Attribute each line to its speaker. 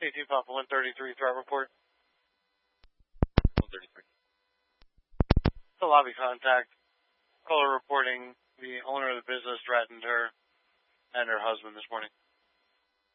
Speaker 1: 18 Papa 133 threat report.
Speaker 2: 133.
Speaker 1: The lobby contact. Caller reporting the owner of the business threatened her and her husband this morning.